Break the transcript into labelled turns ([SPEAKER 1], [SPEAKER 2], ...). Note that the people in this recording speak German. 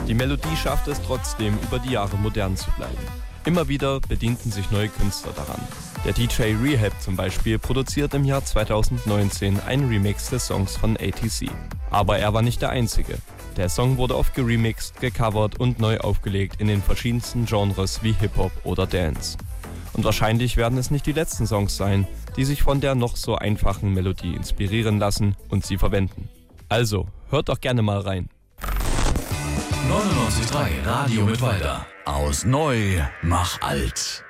[SPEAKER 1] Die Melodie schaffte es trotzdem, über die Jahre modern zu bleiben. Immer wieder bedienten sich neue Künstler daran. Der DJ Rehab zum Beispiel produziert im Jahr 2019 einen Remix des Songs von ATC. Aber er war nicht der einzige. Der Song wurde oft geremixed, gecovert und neu aufgelegt in den verschiedensten Genres wie Hip-Hop oder Dance. Und wahrscheinlich werden es nicht die letzten Songs sein, die sich von der noch so einfachen Melodie inspirieren lassen und sie verwenden. Also, hört doch gerne mal rein.
[SPEAKER 2] 99.3 Radio Mittweida. Aus neu, mach alt.